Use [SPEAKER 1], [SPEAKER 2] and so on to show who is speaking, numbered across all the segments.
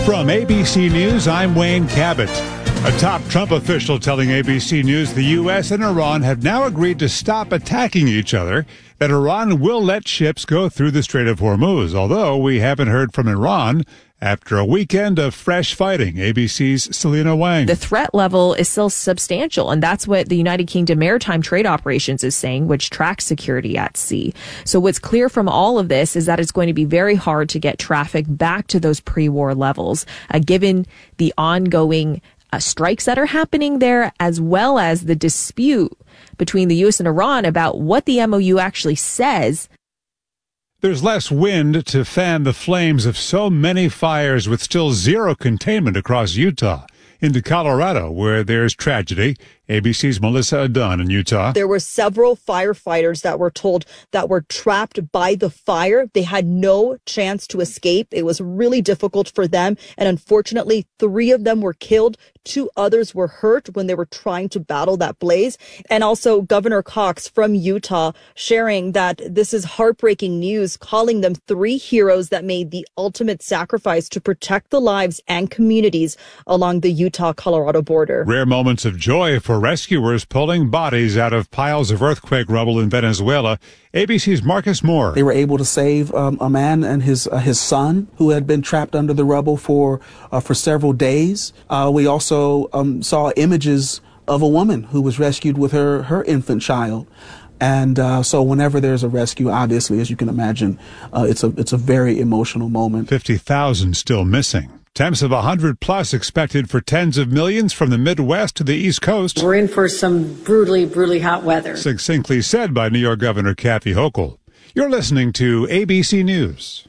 [SPEAKER 1] From ABC News, I'm Wayne Cabot. A top Trump official telling ABC News the U.S. and Iran have now agreed to stop attacking each other, that Iran will let ships go through the Strait of Hormuz, although we haven't heard from Iran after a weekend of fresh fighting. ABC's Selena Wang.
[SPEAKER 2] The threat level is still substantial, and that's what the United Kingdom Maritime Trade Operations is saying, which tracks security at sea. So what's clear from all of this is that it's going to be very hard to get traffic back to those pre-war levels, given the ongoing strikes that are happening there, as well as the dispute between the U.S. and Iran about what the MOU actually says.
[SPEAKER 1] There's less wind to fan the flames of so many fires with still zero containment across Utah. Into Colorado, where there's tragedy. ABC's Melissa Dunn in Utah.
[SPEAKER 3] There were several firefighters that were told that were trapped by the fire. They had no chance to escape. It was really difficult for them. And unfortunately, 3 of them were killed. 2 others were hurt when they were trying to battle that blaze. And also Governor Cox from Utah sharing that this is heartbreaking news, calling them 3 heroes that made the ultimate sacrifice to protect the lives and communities along the Utah-Colorado border.
[SPEAKER 1] Rare moments of joy for rescuers pulling bodies out of piles of earthquake rubble in Venezuela. ABC's Marcus Moore.
[SPEAKER 4] They were able to save a man and his son who had been trapped under the rubble for several days. We also saw images of a woman who was rescued with her infant child. And so whenever there's a rescue, obviously, as you can imagine, it's a very emotional moment.
[SPEAKER 1] 50,000 still missing. Temps of 100+ expected for tens of millions from the Midwest to the East Coast.
[SPEAKER 5] We're in for some brutally hot weather.
[SPEAKER 1] Succinctly said by New York Governor Kathy Hochul. You're listening to ABC News.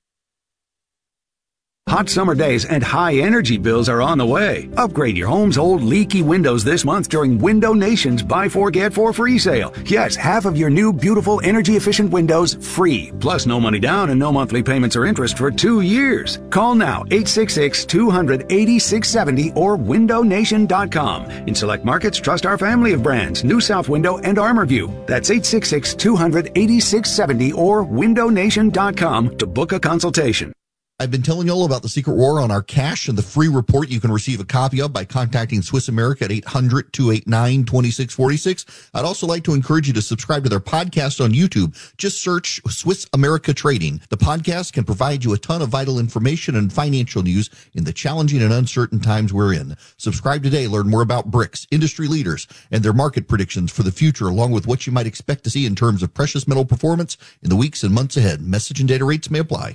[SPEAKER 6] Hot summer days and high energy bills are on the way. Upgrade your home's old leaky windows this month during Window Nation's Buy 4 Get 4 free sale. Yes, half of your new beautiful energy efficient windows free. Plus no money down and no monthly payments or interest for 2 years. Call now 866-200-8670 or windownation.com. In select markets, trust our family of brands, New South Window and ArmorView. That's 866-200-8670 or windownation.com to book a consultation.
[SPEAKER 7] I've been telling you all about the secret war on our cash and the free report you can receive a copy of by contacting Swiss America at 800-289-2646. I'd also like to encourage you to subscribe to their podcast on YouTube. Just search Swiss America Trading. The podcast can provide you a ton of vital information and financial news in the challenging and uncertain times we're in. Subscribe today. Learn more about BRICS, industry leaders, and their market predictions for the future, along with what you might expect to see in terms of precious metal performance in the weeks and months ahead. Message and data rates may apply.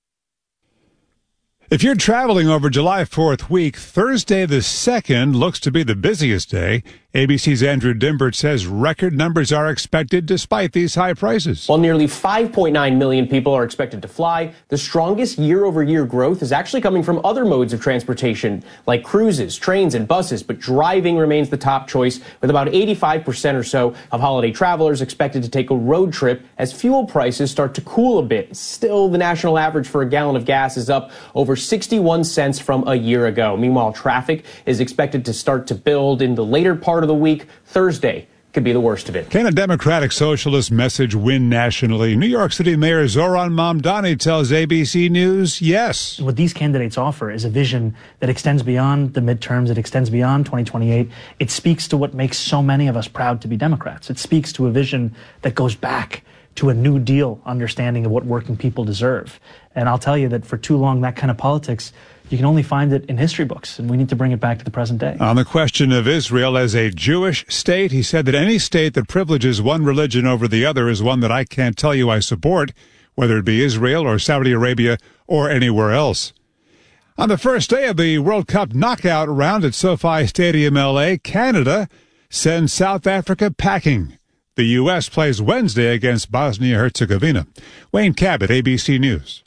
[SPEAKER 1] If you're traveling over July 4th week, Thursday the 2nd looks to be the busiest day. ABC's Andrew Dimbert says record numbers are expected despite these high prices.
[SPEAKER 8] While nearly 5.9 million people are expected to fly, the strongest year-over-year growth is actually coming from other modes of transportation, like cruises, trains, and buses, but driving remains the top choice, with about 85% or so of holiday travelers expected to take a road trip as fuel prices start to cool a bit. Still, the national average for a gallon of gas is up over 61 cents from a year ago. Meanwhile, traffic is expected to start to build in the later part of the week. Thursday could be the worst of it.
[SPEAKER 1] Can a Democratic Socialist message win nationally? New York City Mayor Zohran Mamdani tells ABC News yes.
[SPEAKER 9] What these candidates offer is a vision that extends beyond the midterms. It extends beyond 2028. It speaks to what makes so many of us proud to be Democrats. It speaks to a vision that goes back to a New Deal understanding of what working people deserve. And I'll tell you that for too long, that kind of politics, you can only find it in history books, and we need to bring it back to the present day.
[SPEAKER 1] On the question of Israel as a Jewish state, he said that any state that privileges one religion over the other is one that I can't tell you I support, whether it be Israel or Saudi Arabia or anywhere else. On the first day of the World Cup knockout round at SoFi Stadium, L.A., Canada sends South Africa packing. The U.S. plays Wednesday against Bosnia-Herzegovina. Wayne Cabot, ABC News.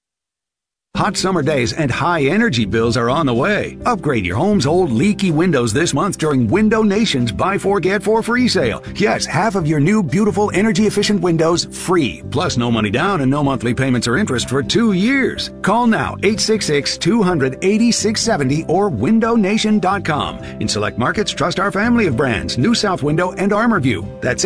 [SPEAKER 6] Hot summer days and high energy bills are on the way. Upgrade your home's old leaky windows this month during Window Nation's Buy 4 Get 4 free sale. Yes, half of your new beautiful energy efficient windows free. Plus no money down and no monthly payments or interest for 2 years. Call now 866-200-8670 or windownation.com. In select markets, trust our family of brands, New South Window and ArmorView. That's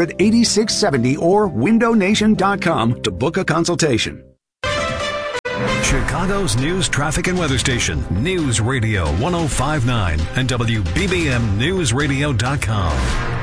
[SPEAKER 6] 866-200-8670 or windownation.com to book a consultation.
[SPEAKER 10] Chicago's news, traffic, and weather station, News Radio 105.9 and WBBMNewsRadio.com.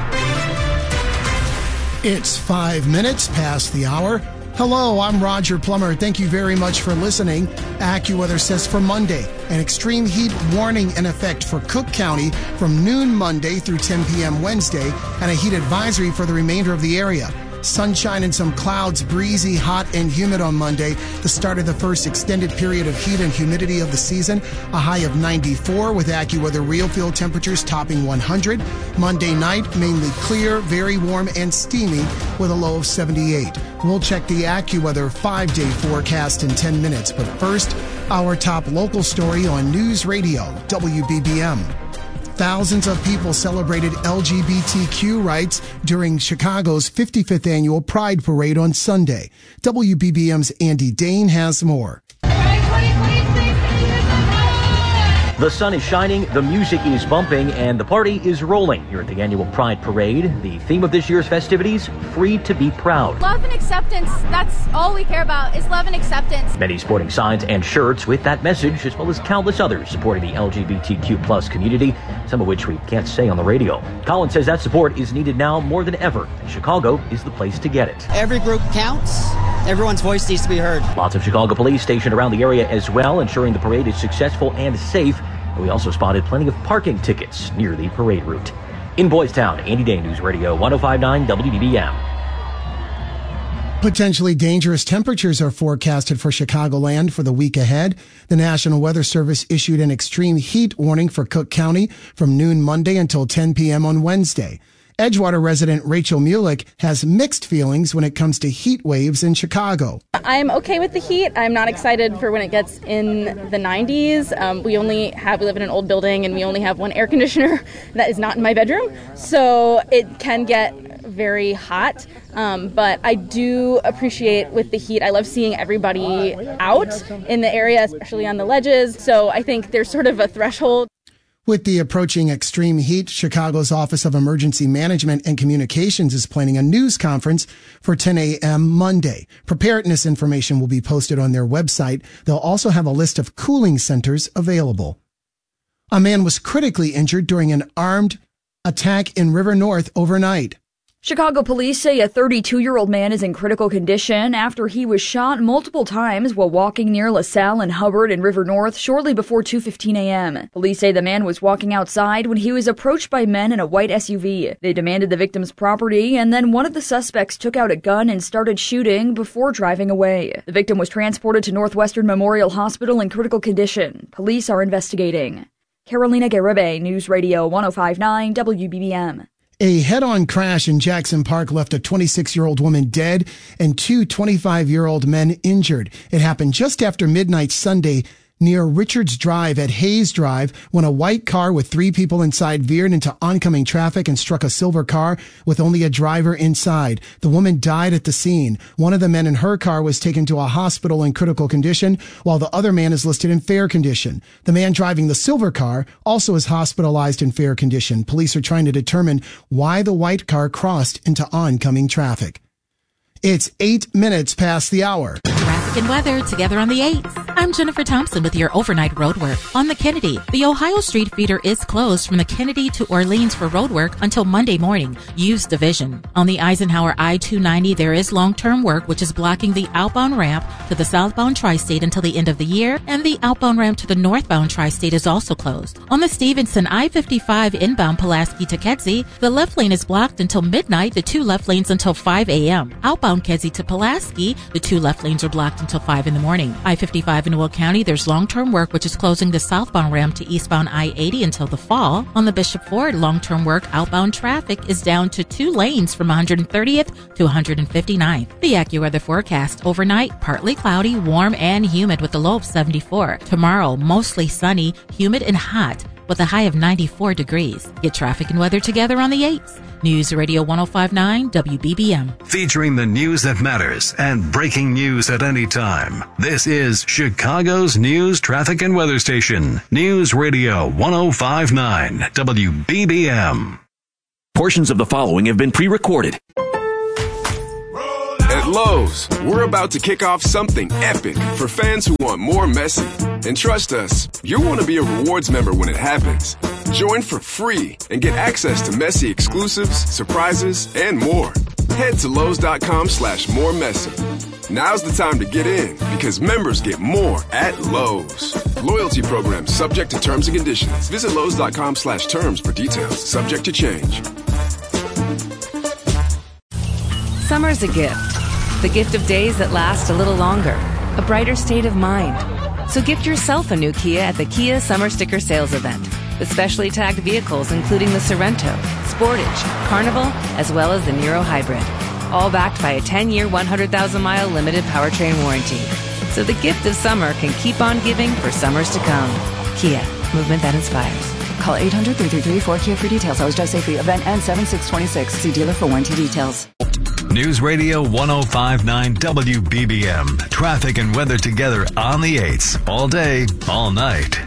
[SPEAKER 11] It's 5 minutes past the hour. Hello, I'm Roger Plummer. Thank you very much for listening. AccuWeather says for Monday, an extreme heat warning in effect for Cook County from noon Monday through 10 p.m. Wednesday, and a heat advisory for the remainder of the area. Sunshine and some clouds, breezy, hot, and humid on Monday, the start of the first extended period of heat and humidity of the season. A high of 94 with AccuWeather real field temperatures topping 100. Monday night, mainly clear, very warm, and steamy with a low of 78. We'll check the AccuWeather 5-day forecast in 10 minutes, but first, our top local story on News Radio, WBBM. Thousands of people celebrated LGBTQ rights during Chicago's 55th annual Pride Parade on Sunday. WBBM's Andy Dane has more.
[SPEAKER 12] The sun is shining, the music is bumping, and the party is rolling here at the annual Pride Parade. The theme of this year's festivities, Free to be Proud.
[SPEAKER 13] Love and acceptance, that's all we care about, is love and acceptance.
[SPEAKER 12] Many sporting signs and shirts with that message, as well as countless others supporting the LGBTQ plus community, some of which we can't say on the radio. Colin says that support is needed now more than ever, and Chicago is the place to get it.
[SPEAKER 14] Every group counts. Everyone's voice needs to be heard.
[SPEAKER 12] Lots of Chicago police stationed around the area as well, ensuring the parade is successful and safe. And we also spotted plenty of parking tickets near the parade route. In Boys Town, Andy Day, News Radio 105.9 WBBM.
[SPEAKER 11] Potentially dangerous temperatures are forecasted for Chicagoland for the week ahead. The National Weather Service issued an extreme heat warning for Cook County from noon Monday until 10 p.m. on Wednesday. Edgewater resident Rachel Mulick has mixed feelings when it comes to heat waves in Chicago.
[SPEAKER 15] I'm okay with the heat. I'm not excited for when it gets in the 90s. We live in an old building and we only have one air conditioner that is not in my bedroom. So it can get very hot. But I do appreciate with the heat. I love seeing everybody out in the area, especially on the ledges. So I think there's sort of a threshold.
[SPEAKER 11] With the approaching extreme heat, Chicago's Office of Emergency Management and Communications is planning a news conference for 10 a.m. Monday. Preparedness information will be posted on their website. They'll also have a list of cooling centers available. A man was critically injured during an armed attack in River North overnight.
[SPEAKER 16] Chicago police say a 32-year-old man is in critical condition after he was shot multiple times while walking near LaSalle and Hubbard in River North shortly before 2:15 a.m. Police say the man was walking outside when he was approached by men in a white SUV. They demanded the victim's property, and then one of the suspects took out a gun and started shooting before driving away. The victim was transported to Northwestern Memorial Hospital in critical condition. Police are investigating. Carolina Garibay, News Radio 105.9 WBBM.
[SPEAKER 11] A head-on crash in Jackson Park left a 26-year-old woman dead and two 25-year-old men injured. It happened just after midnight Sunday near Richards Drive at Hayes Drive when a white car with three people inside veered into oncoming traffic and struck a silver car with only a driver inside. The woman died at the scene. One of the men in her car was taken to a hospital in critical condition, while the other man is listed in fair condition. The man driving the silver car also is hospitalized in fair condition. Police are trying to determine why the white car crossed into oncoming traffic. It's 8 minutes past the hour.
[SPEAKER 17] Traffic and weather together on the 8th. I'm Jennifer Thompson with your overnight roadwork. On the Kennedy, the Ohio Street feeder is closed from the Kennedy to Orleans for roadwork until Monday morning. Use Division. On the Eisenhower I-290, there is long-term work which is blocking the outbound ramp to the southbound tri-state until the end of the year, and the outbound ramp to the northbound tri-state is also closed. On the Stevenson I-55 inbound Pulaski to Kedzie, the left lane is blocked until midnight, the two left lanes until 5 a.m. Outbound Kedzie to Pulaski, the two left lanes are blocked until 5 in the morning. I-55 in Will County, there's long-term work which is closing the southbound ramp to eastbound I-80 until the fall. On the Bishop Ford, long-term work outbound traffic is down to 2 lanes from 130th to 159th. The AccuWeather forecast: overnight, partly cloudy, warm and humid with a low of 74. Tomorrow, mostly sunny, humid and hot with a high of 94 degrees. Get traffic and weather together on the 8th. News Radio 105.9 WBBM.
[SPEAKER 10] Featuring the news that matters and breaking news at any time. This is Chicago's news, traffic, and weather station. News Radio 105.9 WBBM.
[SPEAKER 18] Portions of the following have been pre-recorded.
[SPEAKER 19] At
[SPEAKER 18] At Lowe's, we're about to kick off something epic for fans who want more Messi. And trust us, you'll want to be a rewards member when it happens. Join for free and get access to Messi exclusives, surprises, and more. Head to Lowe's.com/moremessy. Now's the time to get in because members get more at Lowe's. Loyalty program subject to terms and conditions. Visit Lowe's.com/terms for details. Subject to change.
[SPEAKER 19] Summer's a gift. The gift of days that last a little longer. A brighter state of mind. So gift yourself a new Kia at the Kia Summer Sticker Sales Event. With specially tagged vehicles including the Sorento, Sportage, Carnival, as well as the Niro Hybrid. All backed by a 10-year, 100,000-mile limited powertrain warranty. So the gift of summer can keep on giving for summers to come. Kia, movement that inspires.
[SPEAKER 20] Call 800-333-4KIA for details. Always drive safely. Event ends 7/6/26. See dealer for warranty details.
[SPEAKER 10] News Radio 105.9 WBBM. Traffic and weather together on the 8s. All day, all night.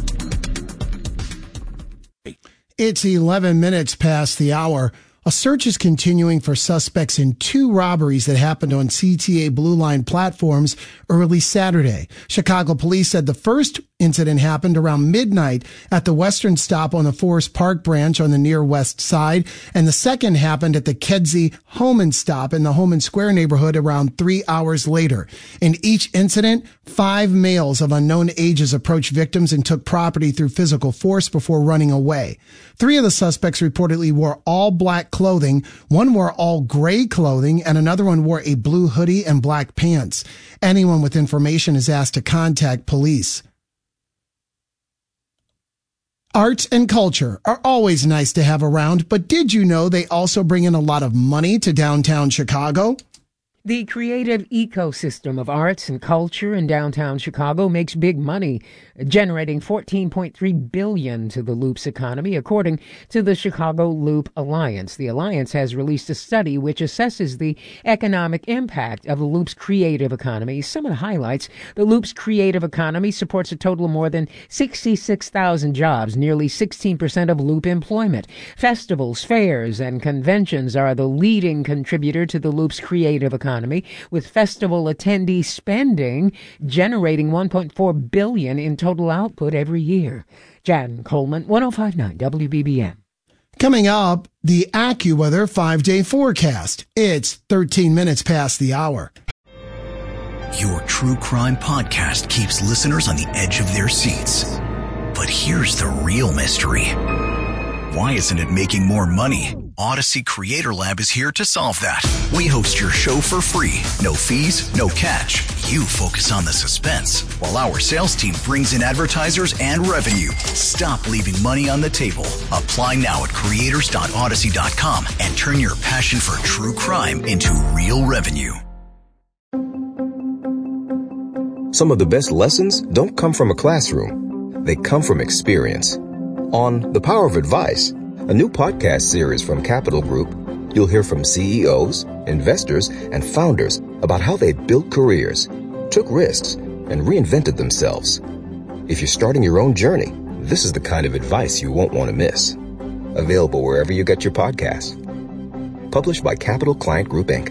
[SPEAKER 11] It's 11 minutes past the hour. A search is continuing for suspects in 2 robberies that happened on CTA Blue Line platforms early Saturday. Chicago police said the first incident happened around midnight at the Western stop on the Forest Park branch on the near west side, and the second happened at the Kedzie Homan stop in the Homan Square neighborhood around 3 hours later. In each incident, 5 males of unknown ages approached victims and took property through physical force before running away. 3 of the suspects reportedly wore all black clothing, one wore all gray clothing, and another one wore a blue hoodie and black pants. Anyone with information is asked to contact police. Arts and culture are always nice to have around, but did you know they also bring in a lot of money to downtown Chicago?
[SPEAKER 21] The creative ecosystem of arts and culture in downtown Chicago makes big money, generating $14.3 billion to the Loop's economy, according to the Chicago Loop Alliance. The Alliance has released a study which assesses the economic impact of the Loop's creative economy. Some of the highlights: the Loop's creative economy supports a total of more than 66,000 jobs, nearly 16% of Loop employment. Festivals, fairs, and conventions are the leading contributor to the Loop's creative economy, with festival attendee spending generating $1.4 billion in total output every year. Jan Coleman, 105.9 WBBM.
[SPEAKER 11] Coming up, the AccuWeather 5-day forecast. It's 13 minutes past the hour.
[SPEAKER 22] Your true crime podcast keeps listeners on the edge of their seats. But here's the real mystery. Why isn't it making more money? Odyssey Creator Lab is here to solve that. We host your show for free. No fees, no catch. You focus on the suspense, while our sales team brings in advertisers and revenue. Stop leaving money on the table. Apply now at creators.odyssey.com and turn your passion for true crime into real revenue.
[SPEAKER 23] Some of the best lessons don't come from a classroom. They come from experience. On The Power of Advice, a new podcast series from Capital Group, you'll hear from CEOs, investors, and founders about how they built careers, took risks, and reinvented themselves. If you're starting your own journey, this is the kind of advice you won't want to miss. Available wherever you get your podcasts. Published by Capital Client Group, Inc.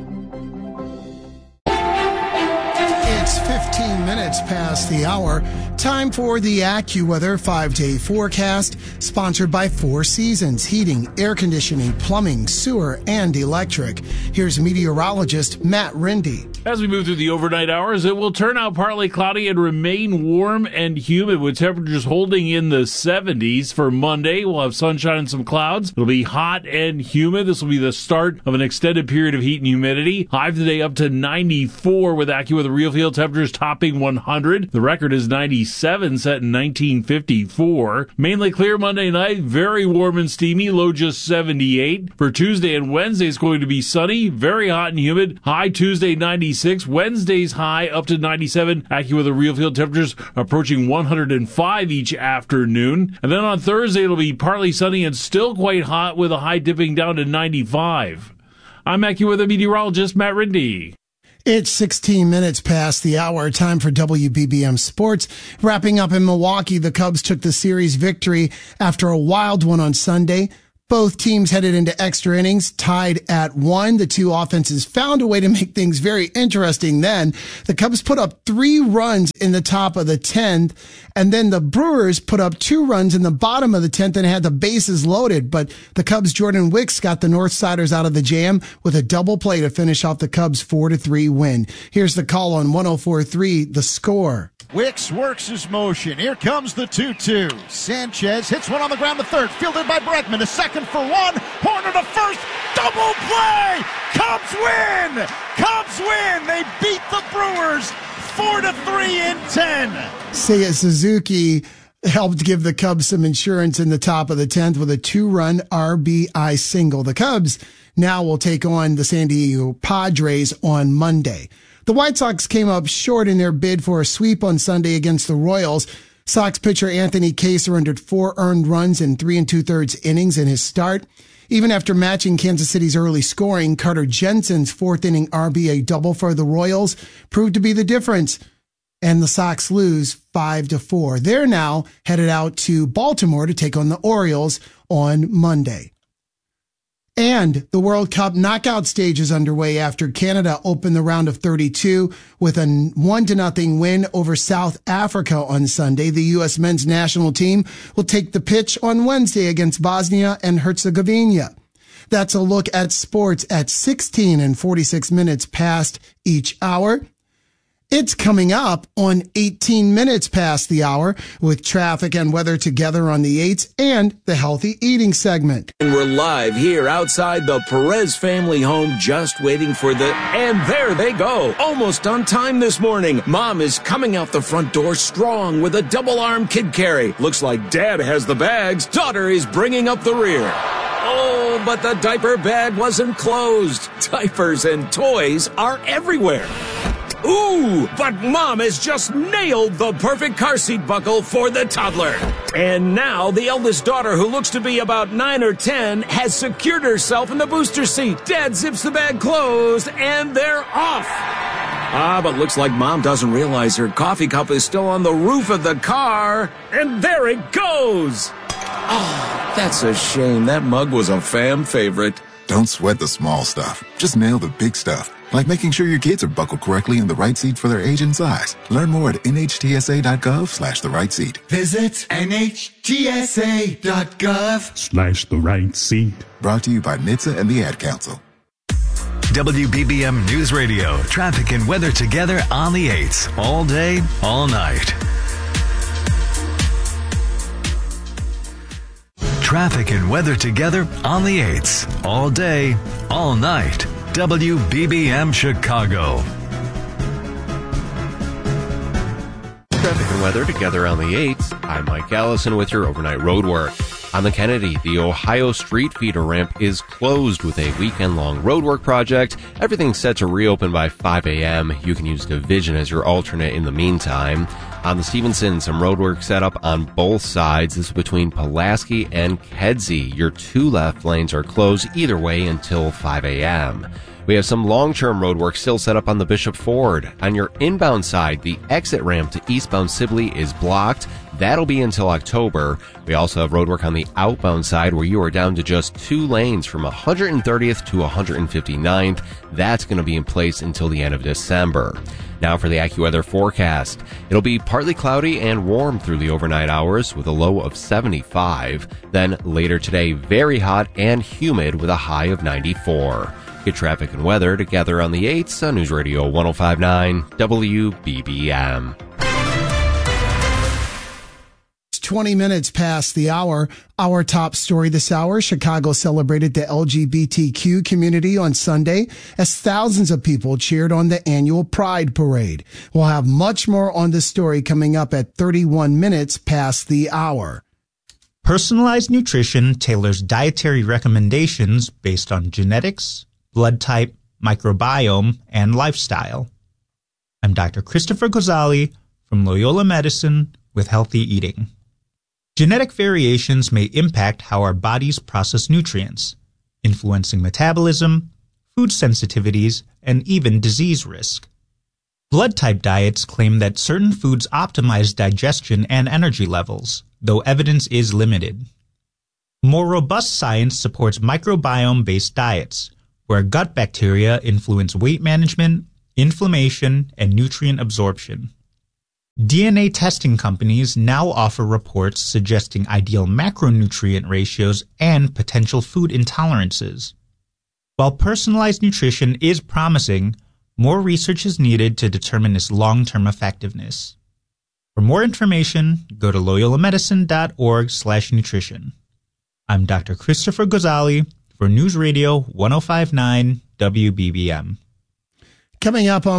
[SPEAKER 11] It's 15 minutes past the hour. Time for the AccuWeather 5-day forecast, sponsored by Four Seasons Heating, Air Conditioning, Plumbing, Sewer, and Electric. Here's meteorologist Matt Rindy.
[SPEAKER 24] As we move through the overnight hours, it will turn out partly cloudy and remain warm and humid, with temperatures holding in the 70s. For Monday, we'll have sunshine and some clouds. It'll be hot and humid. This will be the start of an extended period of heat and humidity. High today up to 94 with AccuWeather real field temperatures topping 100. The record is 97 set in 1954. Mainly clear Monday night, very warm and steamy, low just 78. For Tuesday and Wednesday, it's going to be sunny, very hot and humid. High Tuesday 96. Wednesday's high up to 97. AccuWeather real field temperatures approaching 105 each afternoon. And then on Thursday, it'll be partly sunny and still quite hot with a high dipping down to 95. I'm AccuWeather meteorologist Matt Rindy.
[SPEAKER 11] It's 16 minutes past the hour. Time for WBBM Sports. Wrapping up in Milwaukee, the Cubs took the series victory after a wild one on Sunday. Both teams headed into extra innings, tied at 1. The two offenses found a way to make things very interesting then. The Cubs put up 3 runs in the top of the 10th, and then the Brewers put up 2 runs in the bottom of the 10th and had the bases loaded. But the Cubs' Jordan Wicks got the Northsiders out of the jam with a double play to finish off the Cubs' 4-3 win. Here's the call on 104.3, The Score.
[SPEAKER 2] Wicks works his motion. Here comes the 2-2. Sanchez hits one on the ground to third. Fielded by Bregman. A second for one. Horner to first. Double play! Cubs win! Cubs win! They beat the Brewers 4-3 in 10.
[SPEAKER 11] Seiya Suzuki helped give the Cubs some insurance in the top of the 10th with a 2-run RBI single. The Cubs now will take on the San Diego Padres on Monday. The White Sox came up short in their bid for a sweep on Sunday against the Royals. Sox pitcher Anthony Kay surrendered 4 earned runs in 3 2/3 innings in his start. Even after matching Kansas City's early scoring, Carter Jensen's 4th inning RBI double for the Royals proved to be the difference, and the Sox lose 5-4. They're now headed out to Baltimore to take on the Orioles on Monday. And the World Cup knockout stage is underway after Canada opened the round of 32 with a 1-0 win over South Africa on Sunday. The U.S. men's national team will take the pitch on Wednesday against Bosnia and Herzegovina. That's a look at sports at 16 and 46 minutes past each hour. It's coming up on 18 minutes past the hour with traffic and weather together on the 8s and the healthy eating segment.
[SPEAKER 3] And we're live here outside the Perez family home, just waiting for and there they go. Almost on time this morning. Mom is coming out the front door strong with a double-arm kid carry. Looks like Dad has the bags. Daughter is bringing up the rear. Oh, but the diaper bag wasn't closed. Diapers and toys are everywhere. Ooh, but Mom has just nailed the perfect car seat buckle for the toddler. And now the eldest daughter, who looks to be about 9 or 10, has secured herself in the booster seat. Dad zips the bag closed, and they're off. But looks like Mom doesn't realize her coffee cup is still on the roof of the car. And there it goes. Oh, that's a shame. That mug was a fam favorite.
[SPEAKER 4] Don't sweat the small stuff. Just nail the big stuff. Like making sure your kids are buckled correctly in the right seat for their age and size. Learn more at nhtsa.gov/the right seat.
[SPEAKER 5] Visit nhtsa.gov/the right seat.
[SPEAKER 4] Brought to you by NHTSA and the Ad Council.
[SPEAKER 10] WBBM News Radio. Traffic and weather together on the 8s. All day, all night. Traffic and weather together on the 8s. All day, all night. WBBM Chicago.
[SPEAKER 25] Traffic and weather together on the 8s. I'm Mike Allison with your overnight road work. On the Kennedy, the Ohio Street feeder ramp is closed with a weekend-long roadwork project. Everything's set to reopen by 5 a.m. You can use Division as your alternate in the meantime. On the Stevenson, some roadwork set up on both sides. This is between Pulaski and Kedzie. Your 2 left lanes are closed either way until 5 a.m. We have some long-term roadwork still set up on the Bishop Ford. On your inbound side, the exit ramp to eastbound Sibley is blocked. That'll be until October. We also have roadwork on the outbound side where you are down to just 2 lanes from 130th to 159th. That's going to be in place until the end of December. Now for the AccuWeather forecast. It'll be partly cloudy and warm through the overnight hours with a low of 75. Then later today, very hot and humid with a high of 94. Get traffic and weather together on the 8s on News Radio 105.9 WBBM.
[SPEAKER 11] 20 minutes past the hour. Our top story this hour: Chicago celebrated the LGBTQ community on Sunday as thousands of people cheered on the annual Pride Parade. We'll have much more on this story coming up at 31 minutes past the hour.
[SPEAKER 26] Personalized nutrition tailors dietary recommendations based on genetics, blood type, microbiome, and lifestyle. I'm Dr. Christopher Gozali from Loyola Medicine with Healthy Eating. Genetic variations may impact how our bodies process nutrients, influencing metabolism, food sensitivities, and even disease risk. Blood type diets claim that certain foods optimize digestion and energy levels, though evidence is limited. More robust science supports microbiome-based diets, where gut bacteria influence weight management, inflammation, and nutrient absorption. DNA testing companies now offer reports suggesting ideal macronutrient ratios and potential food intolerances. While personalized nutrition is promising, more research is needed to determine its long-term effectiveness. For more information, go to loyolamedicine.org/nutrition. I'm Dr. Christopher Gozali for News Radio 105.9 WBBM.
[SPEAKER 11] Coming up on